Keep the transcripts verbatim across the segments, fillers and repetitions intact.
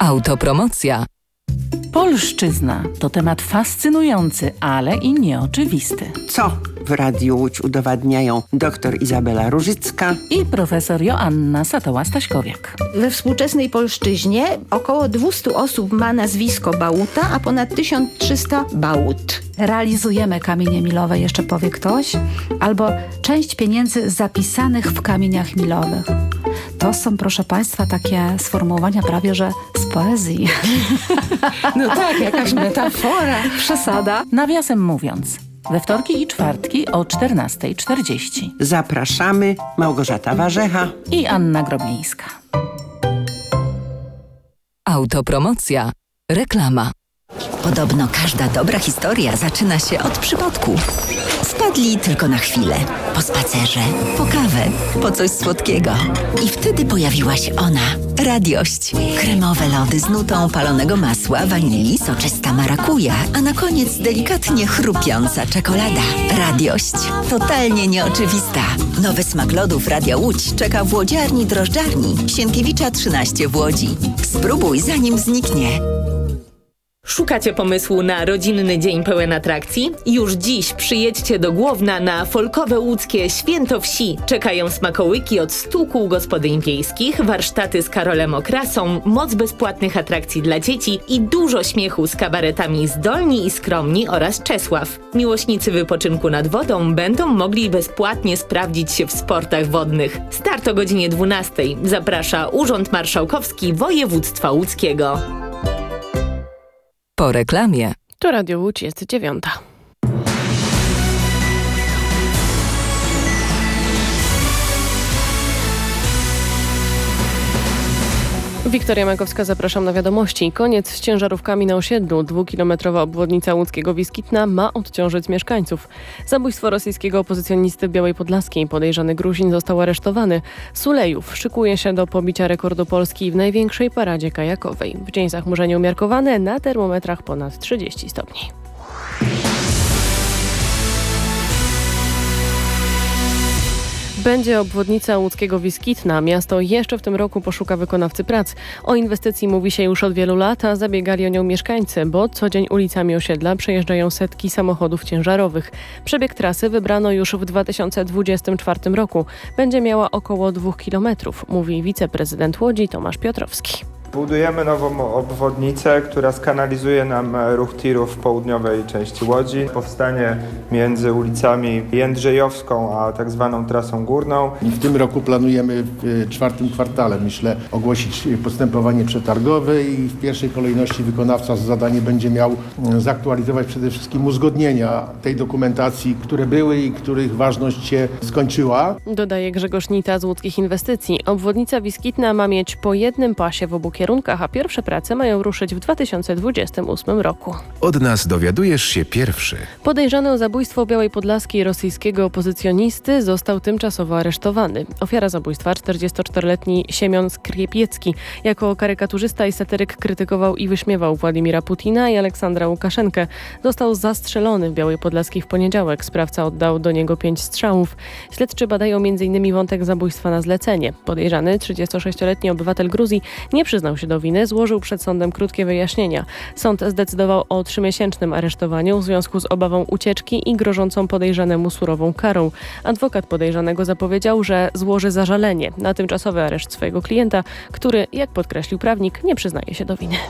Autopromocja. Polszczyzna to temat fascynujący, ale i nieoczywisty. Co w Radiu Łódź udowadniają dr Izabela Różycka i profesor Joanna Satoła-Staśkowiak. We współczesnej polszczyźnie około dwieście osób ma nazwisko Bałuta, a ponad tysiąc trzysta Bałut. Realizujemy kamienie milowe, jeszcze powie ktoś, albo część pieniędzy zapisanych w kamieniach milowych. To są, proszę Państwa, takie sformułowania prawie, że z poezji. No tak, jakaś metafora. Przesada. Nawiasem mówiąc, we wtorki i czwartki o czternasta czterdzieści. Zapraszamy. Małgorzata Warzecha i Anna Groblińska. Autopromocja. Reklama. Podobno każda dobra historia zaczyna się od przypadku. Wpadli tylko na chwilę. Po spacerze, po kawę, po coś słodkiego. I wtedy pojawiła się ona. Radiość. Kremowe lody z nutą palonego masła, wanilii, soczysta marakuja, a na koniec delikatnie chrupiąca czekolada. Radiość. Totalnie nieoczywista. Nowy smak lodów Radia Łódź czeka w łodziarni drożdżarni Sienkiewicza trzynaście w Łodzi. Spróbuj, zanim zniknie. Szukacie pomysłu na rodzinny dzień pełen atrakcji? Już dziś przyjedźcie do Głowna na folkowe łódzkie Święto Wsi. Czekają smakołyki od stu kół gospodyń wiejskich, warsztaty z Karolem Okrasą, moc bezpłatnych atrakcji dla dzieci i dużo śmiechu z kabaretami Zdolni i Skromni oraz Czesław. Miłośnicy wypoczynku nad wodą będą mogli bezpłatnie sprawdzić się w sportach wodnych. Start o godzinie dwunastej. Zaprasza Urząd Marszałkowski Województwa Łódzkiego. Po reklamie. To Radio Łódź, jest dziewiąta. Wiktoria Makowska, zapraszam na wiadomości. Koniec z ciężarówkami na osiedlu. Dwukilometrowa obwodnica łódzkiego Wiskitna ma odciążyć mieszkańców. Zabójstwo rosyjskiego opozycjonisty w Białej Podlaskiej. Podejrzany Gruzin został aresztowany. Sulejów szykuje się do pobicia rekordu Polski w największej paradzie kajakowej. W dzień zachmurzenie umiarkowane, na termometrach ponad trzydzieści stopni. Będzie obwodnica łódzkiego Wiskitna. Miasto jeszcze w tym roku poszuka wykonawcy prac. O inwestycji mówi się już od wielu lat, a zabiegali o nią mieszkańcy, bo co dzień ulicami osiedla przejeżdżają setki samochodów ciężarowych. Przebieg trasy wybrano już w dwa tysiące dwudziestym czwartym roku. Będzie miała około dwóch kilometrów, mówi wiceprezydent Łodzi Tomasz Piotrowski. Budujemy nową obwodnicę, która skanalizuje nam ruch tirów w południowej części Łodzi. Powstanie między ulicami Jędrzejowską a tak zwaną trasą górną. I w tym roku planujemy w czwartym kwartale, myślę, ogłosić postępowanie przetargowe i w pierwszej kolejności wykonawca za zadanie będzie miał zaktualizować przede wszystkim uzgodnienia tej dokumentacji, które były i których ważność się skończyła. Dodaje Grzegorz Nita z Łódzkich Inwestycji. Obwodnica Wiskitna ma mieć po jednym pasie w obu kierunkach, a pierwsze prace mają ruszyć w dwa tysiące dwudziestym ósmym roku. Od nas dowiadujesz się pierwszy. Podejrzany o zabójstwo Białej Podlaskiej rosyjskiego opozycjonisty został tymczasowo aresztowany. Ofiara zabójstwa, czterdziestoczteroletni Siemion Skriepiecki, jako karykaturzysta i satyryk krytykował i wyśmiewał Władimira Putina i Aleksandra Łukaszenkę. Został zastrzelony w Białej Podlaskiej w poniedziałek. Sprawca oddał do niego pięć strzałów. Śledczy badają między innymi wątek zabójstwa na zlecenie. Podejrzany, trzydziestosześcioletni obywatel Gruzji, nie przyznał się do winy, złożył przed sądem krótkie wyjaśnienia. Sąd zdecydował o trzymiesięcznym aresztowaniu w związku z obawą ucieczki i grożącą podejrzanemu surową karą. Adwokat podejrzanego zapowiedział, że złoży zażalenie na tymczasowy areszt swojego klienta, który, jak podkreślił prawnik, nie przyznaje się do winy.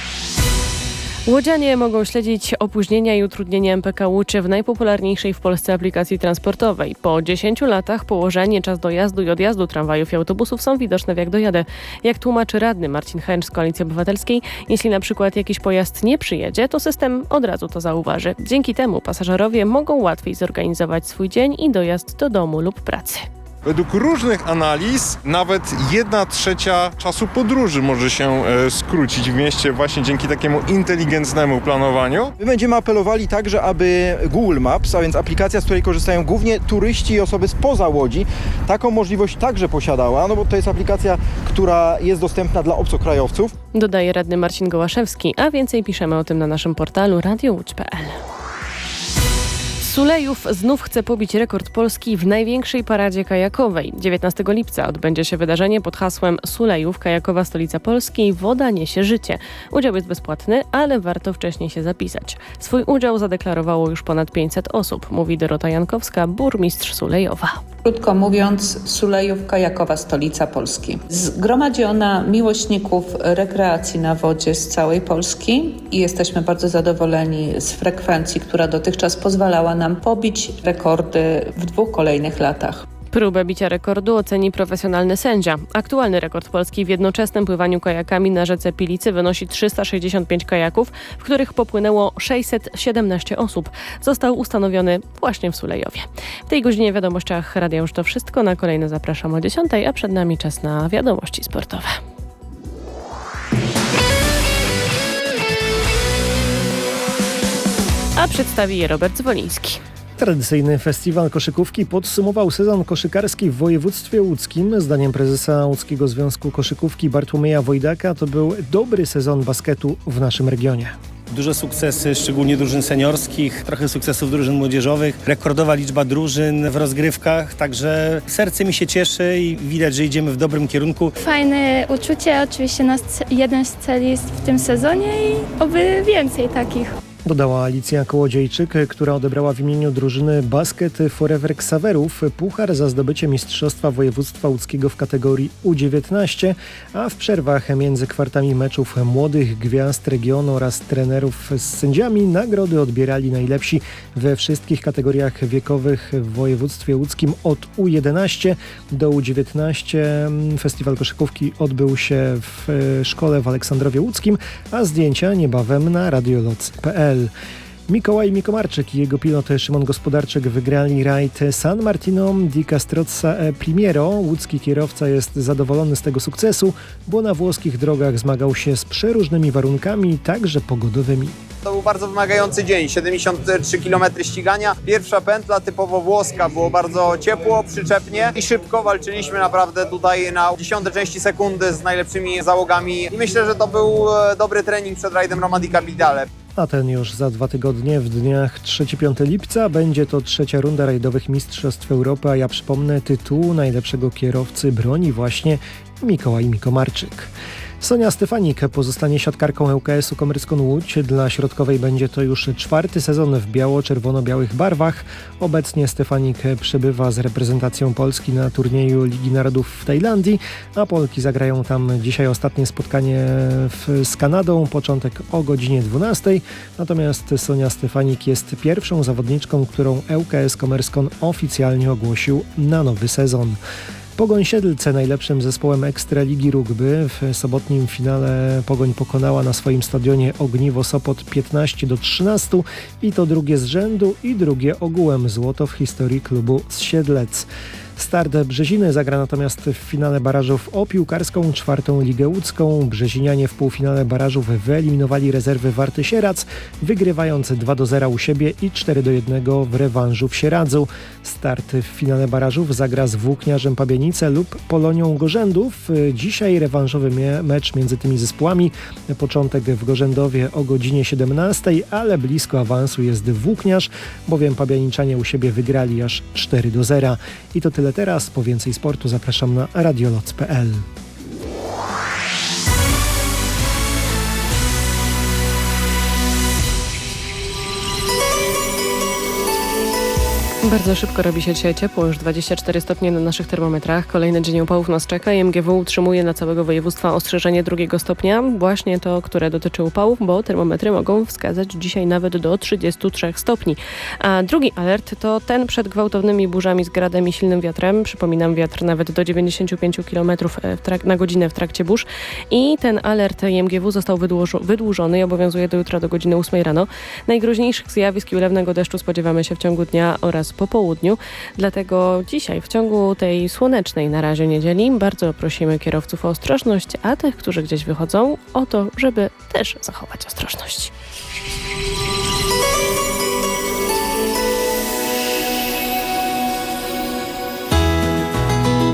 Łodzianie mogą śledzić opóźnienia i utrudnienia M P K Łódź w najpopularniejszej w Polsce aplikacji transportowej. Po dziesięciu latach położenie, czas dojazdu i odjazdu tramwajów i autobusów są widoczne w Jak dojadę. Jak tłumaczy radny Marcin Chęcz z Koalicji Obywatelskiej, jeśli na przykład jakiś pojazd nie przyjedzie, to system od razu to zauważy. Dzięki temu pasażerowie mogą łatwiej zorganizować swój dzień i dojazd do domu lub pracy. Według różnych analiz nawet jedna trzecia czasu podróży może się e, skrócić w mieście właśnie dzięki takiemu inteligentnemu planowaniu. My będziemy apelowali także, aby Google Maps, a więc aplikacja, z której korzystają głównie turyści i osoby spoza Łodzi, taką możliwość także posiadała, no bo to jest aplikacja, która jest dostępna dla obcokrajowców. Dodaje radny Marcin Gołaszewski, a więcej piszemy o tym na naszym portalu radio łódź kropka p l. Sulejów znów chce pobić rekord Polski w największej paradzie kajakowej. dziewiętnastego lipca odbędzie się wydarzenie pod hasłem Sulejów, kajakowa stolica Polski, woda niesie życie. Udział jest bezpłatny, ale warto wcześniej się zapisać. Swój udział zadeklarowało już ponad pięćset osób, mówi Dorota Jankowska, burmistrz Sulejowa. Krótko mówiąc, Sulejów, kajakowa stolica Polski. Zgromadzi ona miłośników rekreacji na wodzie z całej Polski i jesteśmy bardzo zadowoleni z frekwencji, która dotychczas pozwalała nam pobić rekordy w dwóch kolejnych latach. Próbę bicia rekordu oceni profesjonalny sędzia. Aktualny rekord Polski w jednoczesnym pływaniu kajakami na rzece Pilicy wynosi trzysta sześćdziesiąt pięć kajaków, w których popłynęło sześćset siedemnaście osób. Został ustanowiony właśnie w Sulejowie. W tej godzinie w wiadomościach radia już to wszystko. Na kolejne zapraszam o dziesiątej, a przed nami czas na wiadomości sportowe. A przedstawi je Robert Zwoliński. Tradycyjny festiwal koszykówki podsumował sezon koszykarski w województwie łódzkim. Zdaniem prezesa Łódzkiego Związku Koszykówki Bartłomieja Wojdaka to był dobry sezon basketu w naszym regionie. Duże sukcesy, szczególnie drużyn seniorskich, trochę sukcesów drużyn młodzieżowych, rekordowa liczba drużyn w rozgrywkach, także serce mi się cieszy i widać, że idziemy w dobrym kierunku. Fajne uczucie, oczywiście nasz jeden z celi jest w tym sezonie i oby więcej takich. Dodała Alicja Kołodziejczyk, która odebrała w imieniu drużyny Basket Forever Ksawerów puchar za zdobycie Mistrzostwa Województwa Łódzkiego w kategorii U dziewiętnaście, a w przerwach między kwartami meczów młodych gwiazd regionu oraz trenerów z sędziami nagrody odbierali najlepsi we wszystkich kategoriach wiekowych w województwie łódzkim od U jedenaście do U dziewiętnaście. Festiwal koszykówki odbył się w szkole w Aleksandrowie Łódzkim, a zdjęcia niebawem na radioloc kropka p l. Mikołaj Mikomarczyk i jego pilot Szymon Gospodarczyk wygrali rajd San Martino di Castrozza Primiero. Łódzki kierowca jest zadowolony z tego sukcesu, bo na włoskich drogach zmagał się z przeróżnymi warunkami, także pogodowymi. To był bardzo wymagający dzień, siedemdziesiąt trzy kilometry ścigania. Pierwsza pętla typowo włoska, było bardzo ciepło, przyczepnie i szybko. Walczyliśmy naprawdę tutaj na dziesiąte części sekundy z najlepszymi załogami i myślę, że to był dobry trening przed rajdem Roma di Capitale. A ten już za dwa tygodnie, w dniach trzeciego piątego lipca, będzie to trzecia runda rajdowych Mistrzostw Europy, a ja przypomnę, tytułu najlepszego kierowcy broni właśnie Mikołaj Mikomarczyk. Sonia Stefanik pozostanie siatkarką L K S-u Commercon Łódź. Dla środkowej będzie to już czwarty sezon w biało-czerwono-białych barwach. Obecnie Stefanik przebywa z reprezentacją Polski na turnieju Ligi Narodów w Tajlandii, a Polki zagrają tam dzisiaj ostatnie spotkanie w, z Kanadą, początek o godzinie dwunastej. Natomiast Sonia Stefanik jest pierwszą zawodniczką, którą L K S Commercon oficjalnie ogłosił na nowy sezon. Pogoń Siedlce, najlepszym zespołem Ekstraligi Rugby. W sobotnim finale Pogoń pokonała na swoim stadionie Ogniwo Sopot piętnaście do trzynastu i to drugie z rzędu i drugie ogółem złoto w historii klubu z Siedlec. Start Brzeziny zagra natomiast w finale barażów o piłkarską czwartą Ligę Łódzką. Brzezinianie w półfinale barażów wyeliminowali rezerwy Warty Sierac, wygrywając dwa do zera u siebie i cztery do jednego w rewanżu w Sieradzu. Start w finale barażów zagra z Włókniarzem Pabianice lub Polonią Gorzędów. Dzisiaj rewanżowy mecz między tymi zespołami. Początek w Gorzędowie o godzinie siedemnastej, ale blisko awansu jest Włókniarz, bowiem Pabianiczanie u siebie wygrali aż cztery do zera. I to tyle teraz. Po więcej sportu zapraszam na radioloc kropka p l. Bardzo szybko robi się dzisiaj ciepło, już dwadzieścia cztery stopnie na naszych termometrach. Kolejny dzień upałów nas czeka i M G W utrzymuje na całego województwa ostrzeżenie drugiego stopnia. Właśnie to, które dotyczy upałów, bo termometry mogą wskazać dzisiaj nawet do trzydziestu trzech stopni. A drugi alert to ten przed gwałtownymi burzami z gradem i silnym wiatrem. Przypominam, wiatr nawet do dziewięćdziesięciu pięciu kilometrów na godzinę w trakcie burz. I ten alert M G W został wydłużo- wydłużony i obowiązuje do jutra do godziny ósmej rano. Najgroźniejszych zjawisk i ulewnego deszczu spodziewamy się w ciągu dnia oraz po południu. Dlatego dzisiaj w ciągu tej słonecznej na razie niedzieli bardzo prosimy kierowców o ostrożność, a tych, którzy gdzieś wychodzą, o to, żeby też zachować ostrożność.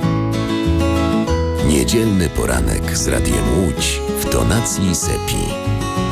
Niedzielny poranek z Radiem Łódź w tonacji Sepi.